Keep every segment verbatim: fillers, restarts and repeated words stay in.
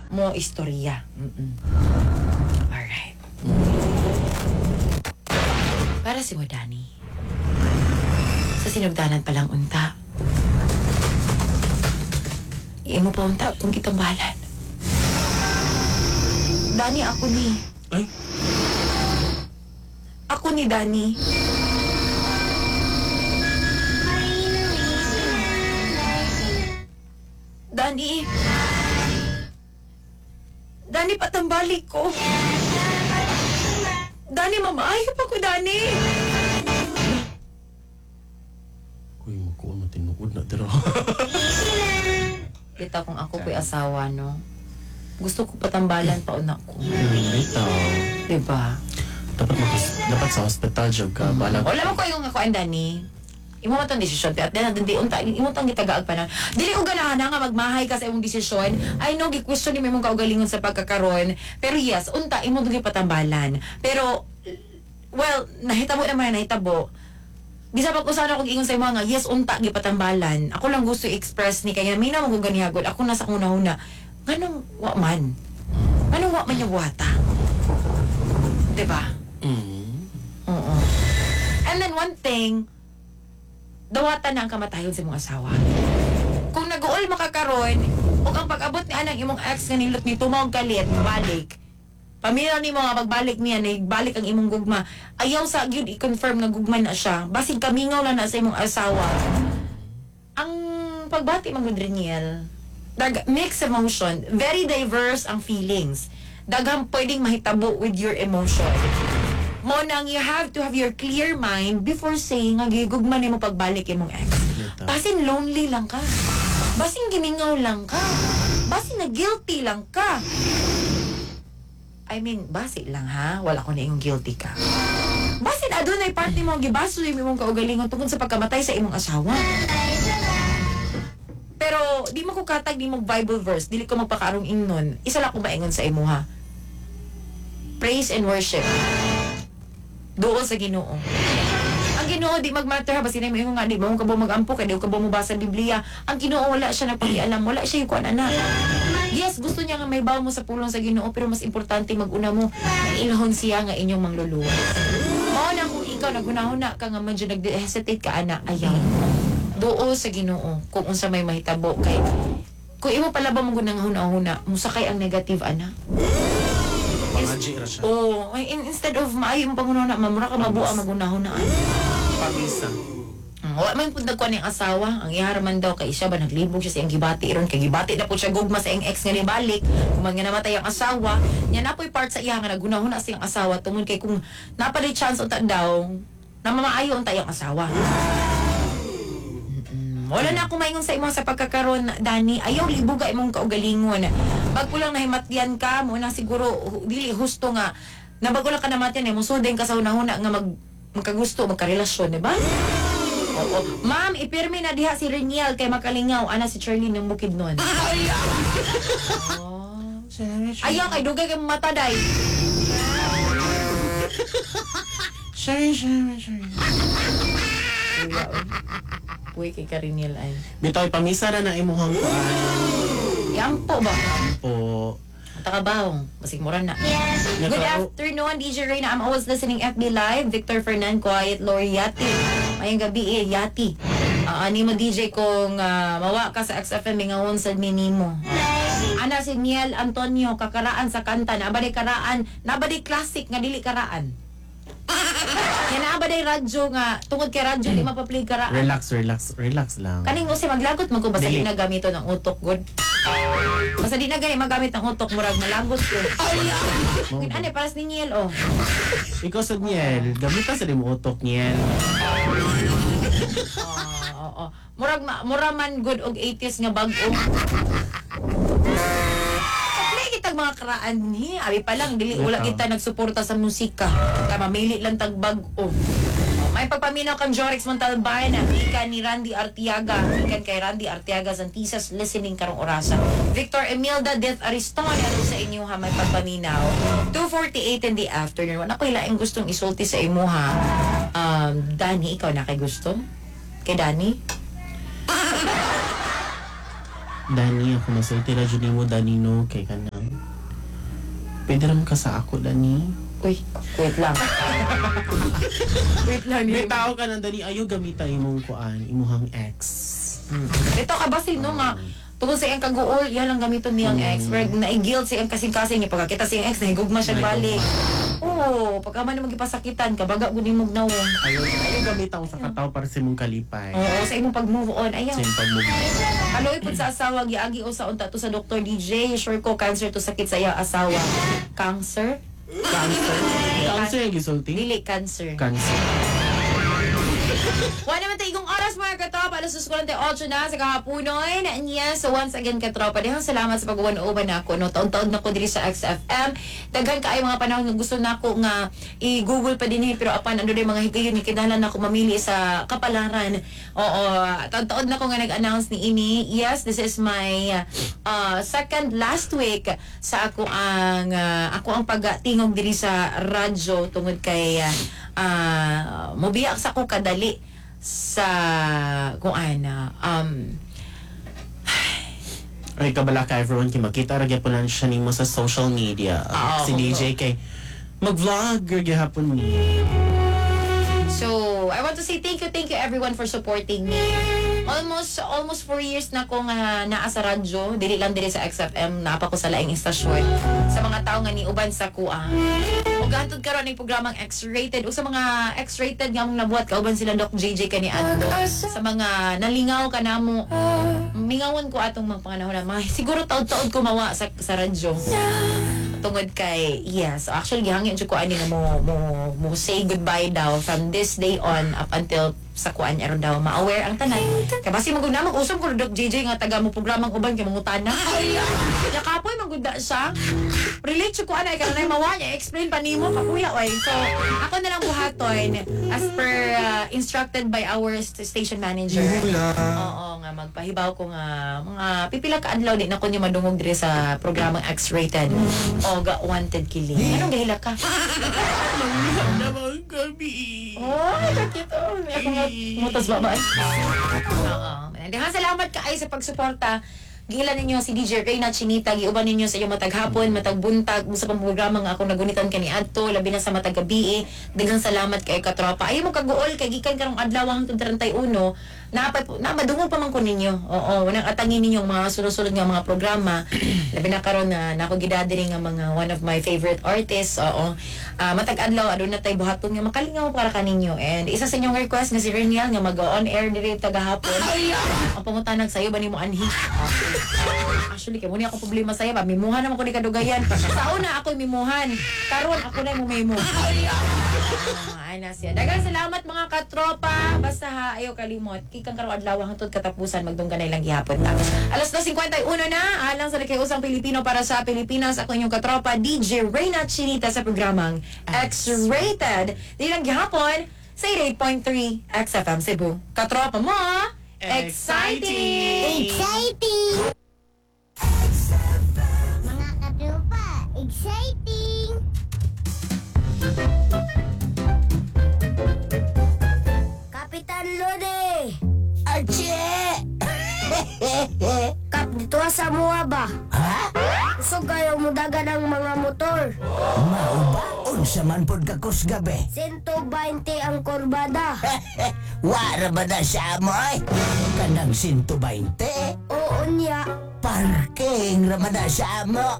mo istorya. Mm-mm. Alright. Para si mo, Danny. Sa sinugdanan palang unta. Iyan mo pa unta kung kitambalan. Danny, ako ni. Ay? Ako ni Danny. Danny. Danny, patambalik ko. Danny, mamaayop ako, Danny. Uy, makuha matinuod na dira. Kita kung ako ko'y asawa, no? Gusto ko patambalan pa una ko. Bitaw. Diba? Dapat makas dapat sa hospital jud ka balag. Wala mo ko yung ako ang Danny. Imo mo tong desisyon at then hindi unta imo tong gitagaag pa na. Dili ko ganahan nga magmahay ka sa imong desisyon. I know gi-question ni imong kaugalingon sa pagkakaron, pero yes, unta imo dugi patambalan. Pero well, nahitabo naman na nahitabo. Bisa pa ko sana kung ingon sa imo nga yes unta gi patambalan. Ako lang gusto i-express ni kaya mina mo ganihagol. Ako nasa una-una. Nganong wa man? Anong wa man yung wata? Diba? Mm. Oo. And then one thing, dawatan na ang kamatayon sa imong asawa. Kung nag-uol makakaroon, o ang pag-abot ni anang imong ex nga nilot ni tumawag kalit, balik. Pamilya ni mo nga pagbalik niya, nagbalik ang imong gugma. Ayaw sa gyud i-confirm nga gugma na siya. Basig kamingaw lang na sa imong asawa. Ang pagbati man gud Reniel, dag mixed emotion, very diverse ang feelings. Daghang pwedeng mahitabo with your emotion. Mo nang you have to have your clear mind before saying nga gigugman nimo pagbalik imong ex. Basin lonely lang ka. Basin gimingaw lang ka. Basin na guilty lang ka. I mean, basi lang ha. Wala ko na yung guilty ka. Basin adunay part nimo gibaso imong kaugalingon tungod sa pagkamatay sa imong asawa. Pero di mo ko katag di mo Bible verse, dili ko magpakaarong ingnon. Isa lang ko maingon sa imo ha. Praise and worship. Doon sa Ginoo. Ang Ginoo di magmatter ha basin mo nga di mo ka ba magampo kay di ka ba mabasa Biblia. Ang Ginoo wala siya nagpakialam, wala siya yung kuan ana. Yes, gusto niya nga may bawo mo sa pulong sa Ginoo pero mas importante maguna mo ilhon siya nga inyong mangluluwas. Mao na kung ikaw nagunahuna ka nga medyo nag-hesitate ka ana, ayaw. Doon sa Ginoo kung unsa may mahitabo kay kung imo pala ba mo gunang huna-huna, musakay ang negative ana. Pangaji ra siya. Oh, in, instead of maayo mong pangunahuna, mamura ka mabuang magunahunaan. Pamisa. Mm, wala man pud nagkuan ning asawa, ang iharaman daw kay siya ba naglibog siya sa iyang gibati ron kay gibati na po siya gugma sa iyang ex nga ni balik, kuman nga namatay ang asawa, nya napoy part sa iya nga nagunahuna sa iyang asawa tungod kay kung napaday chance unta daw na mamaayo unta iyang asawa. Wala na ako maingon sa imo sa pagkakaroon, Danny. Ayaw libuga imong kaugalingon. Bago lang nahimatyan ka, mo na siguro, dili husto nga, na bago lang ka namatyan, eh, musudin ka sa unahuna nga mag, magkagusto, magkarelasyon, diba? Oo. Ma'am, ipirmi na diha si Reniel kay makalingaw. Ana si Charlene ng bukid nun. Oh. Ayaw, kay dugay kay mata, day. Sorry, sorry, sorry. Uy, kay Kariniel ay. Bitaw pamisa na na imuhang kuan. Yampo ba? Po. Takabahong. Masig mura na. Yes. Good afternoon, D J Reyna. I'm always listening F B Live. Victor Fernan, Quiet, Lori Yati. Mayang gabi eh, Yati. Uh, ani mo D J kung uh, mawa ka sa X F M, ngawon sa minimo. Uh, ana si Niel Antonio, kakaraan sa kanta. Nabaday karaan. Nabaday classic nga dili karaan. Yan na ba day radyo nga tungod kay radyo di mapaplay karaan. Relax, relax, relax lang. Kaning usi maglagot man ko basta di Dili. na gamito ng utok good. Basta di na gani magamit ng utok murag malagot ko. Ngin ane paras ni Niel oh. Ikaw sa Niel, gamitan sa mo utok Niel. Oo, oo. Murag ma, mura man good og eighties nga bag-o. Kitag mga karaan ni abi pa lang dili wala kita nagsuporta sa musika kaya mamili lang tag bag-o. May pagpaminaw kang Jorix Montalban, ikan ni Randy Artiaga, ikan kay Randy Artiaga Santisas listening karong orasa. Victor Emilda Death Ariston, ano sa inyo ha may pagpaminaw. two forty-eight in the afternoon. Wala ko ilaing gustong isulti sa imo ha. Um, Danny, ikaw na kay gusto? Kay Danny? Dani, ako masulti na dyan mo, Dani, no? Kay ka na. Pwede naman ka sa ako, Dani. Uy, wait lang. Wait lang. May tao ka na, Dani. Ayaw gamitan imong kuan, imuhang ex. Ito ka ba sino nga? Tungkol sa iyang kaguol, yan ang gamiton niyang ex. Pero na-guilt sa iyang kasing-kasing, pagkakita sa iyang ex, nahigugma siya balik. Oo, pagka man naman ipasakitan, kabaga gunin mong nawong. Ayaw, ayaw gamitan ko sa kataw para sa imong kalipay. Oo, sa imong pag-move on. Ayaw. Sa imong pag-move. Aloy po sa asawa, giagi o sa unta to sa Doctor D J. Sure ko, cancer to sakit sa iyang asawa. Cancer? Cancer? Cancer yung gisulti? Dili, cancer. Cancer. Wala naman tayo igong oras mga katropa. Alas dos kuarenta y ocho na sa kahapunoy. Niya. So once again katropa, dihang salamat sa pag-uwan-uban ako. No? Taon-taon na ko diri sa X F M. Daghan ka ay mga panahon nga gusto na ako nga i-google pa din eh. Pero apan, ano rin mga higayon ni kinahanglan ako mamili sa kapalaran. Oo, taon-taon na ko nga nag-announce ni Ini. Yes, this is my uh, second last week sa ako ang uh, ako ang pagtingog diri sa radyo tungod kay uh, uh, mobiyak sa ko kadali sa kung ana um Ay, kabala ka everyone kay makita ra gyapon na siya nimo sa social media. Oo, si D J kay mag-vlog gyapon ni. So, I want to say thank you, thank you everyone for supporting me. Almost, almost four years na akong uh, naa sa radyo. Dili lang dili sa X F M, naapa ko sa laing istasyon. Sa mga tao nga ni uban sa kuha. Ug hantod karon ang programang X-rated. O sa mga X-rated nga mong nabuhat kauban sila Doc J J kani adto. Sa mga nalingaw ka namo. Mingawan ko atong mga panganahon na mga siguro taod-taod ko mawa sa, sa radyo. Tungod kay yes, actually gihangin jud ko ani nga mo mo mo say goodbye daw from this day on up until sa kuan aron daw ma-aware ang tanan. Kay basi magud na mag-usap ko Doc J J nga taga mo programang uban kay mangutana. Ya kapoy magunda siya. Relate jud ko anay kanay mawa niya explain pa nimo kapuya oy. So ako na lang buhaton as per uh, instructed by our st- station manager. Oo nga magpahibaw ko nga mga pipila ka adlaw di na ko niya madungog dire sa programang X-rated. O ga wanted killing. Anong gahila ka? Naman gabi. Oh, kakit oh. Ako nga mutas ba ba? Oo. Daghang salamat ka ay sa pagsuporta. Gilan ninyo si D J Reyna Chinita, giuban ninyo sa iyong matag hapon, matag buntag, sa pamprograma nga ako nagunitan kani adto, labi na sa matag gabi. Daghang salamat kay katropa. Ay mo kaguol kay gikan karong adlaw hangtod thirty-one, na pa na madungog pa man ko ninyo. Oo, wanang atangin ninyong mga sunod-sunod nga mga programa. Labi na karon na nako gidadiri nga mga one of my favorite artists. Oo. Uh, matag adlaw aduna tay buhaton nga makalingaw para kaninyo. And isa sa inyong request nga si Reniel nga mag-on air diri tagahapon. Ang pangutanag sayo ba nimo anhi? Actually, kaya muna ako problema sa'yo ba? Mimuhan naman ko ni kadugayan. Sa una ako mimuhan. Karon ako na yung mumimo. Ah, ay na siya. Dagang salamat mga katropa. Basta ha, ayaw kalimot. Kikang karong adlaw hangtod katapusan. Magdungga na ilang gihapon ta. Alas dos fifty-one na. Alang sa Nakiusang Pilipino para sa Pilipinas. Ako inyong katropa, D J Reyna Chinita sa programang X-Rated. Di lang gihapon sa eighty-eight point three X F M Cebu. Katropa mo! Exciting! Exciting! Mga katropa, exciting! Kapitan Lodi! Ache! Kap, dito sa mua ba? Ha? Gusto kayo mudagan ng mga motor. Mauba? Unsa man pod ka kus gabi? one twenty ang kurbada. Wara ba na siya mo ay? Kanang one twenty? Oo niya. Parking raman na siya mo.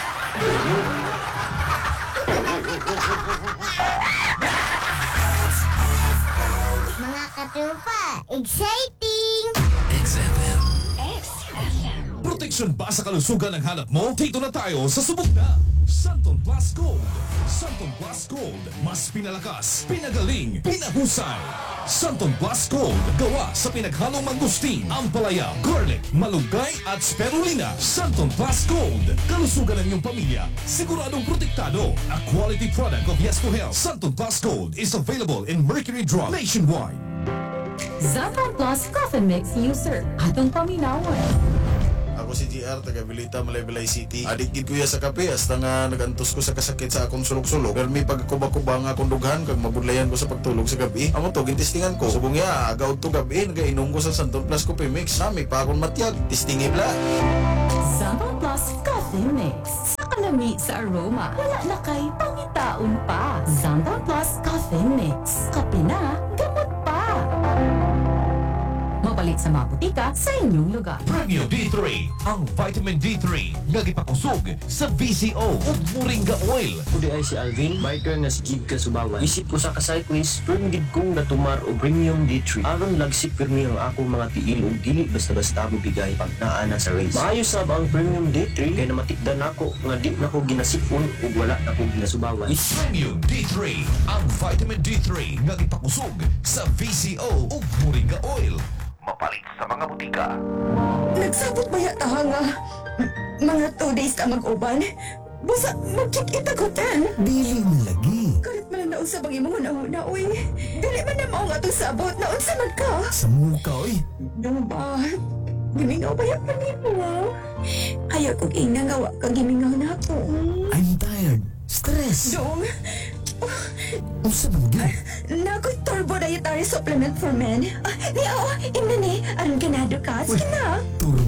Mga katropa, exciting! Proteksyon ba sa kalusugan ang hanap mo? Dito na tayo sa subok na Santon Plus Gold. Santon Plus Gold. Mas pinalakas, pinagaling, pinahusay. Santon Plus Gold. Gawa sa pinaghalong mangustin, ampalaya, garlic, malunggay at spirulina. Santon Plus Gold. Kalusugan ng iyong pamilya. Siguradong protektado. A quality product of Yes to Health. Santon Plus Gold is available in Mercury Drug nationwide. Zapan Plus Coffee Mix User. Atong paminawan. Ako si G R, taga Bilita, Malaybalay City. Adik gid kuya sa kape, hasta nga nagantos ko sa kasakit sa akong sulok-sulok. Pero may pagkuba-kuba nga akong dughan, kag mabudlayan ko sa pagtulog sa gabi. Amo to, gintistingan ko. Subong ya, agaw to gabi, nagainom ko sa Santon Plus Coffee Mix. Nami pa akong matyag, tistingi bla. Zapan Plus Coffee Mix. Sa kanang lami sa aroma. Wala na kay pangitaon pa. Xanthan Plus Coffee Mix. Kape na, gamot pa. Mapalit sa mga butika sa inyong lugar. Premium D three, ang vitamin D three nga gipakusog sa V C O ug Moringa Oil. Kudi ay si Alvin, biker nga si Jig Kasubawan. Isip ko sa ka-cyclist, firm gid kong natumar o premium D three. Aron lagsik pirmi ang akong mga tiil ug dili basta-basta mo bigay pag naa na sa race. Maayo sab ang premium D three kay namatikdan nako nga di nako ginasipon ug wala nako ginasubawan. Premium D three, ang vitamin D three nga gipakusog sa V C O ug Moringa Oil. Mapalit sa mga butika. Nagsabot ba yata nga? Mga two days na mag-uban. Busa, mag-check itagutan. Dili man lagi. Kalit man na nausab ang imong una-una, uy. Dili man na mao nga itong sabot. Naunsa man ka? Sa muka, oy. Dong ba? Gimingaw ba yan pa mo? Ayaw kong inangawa ka gimingaw na ako. I'm tired. Stress. Dong, Usa man gyud. nako'y turbo dietary supplement for men. Ah, ni, oh, ina ni. Aron ganado ka. Sige na. Turbo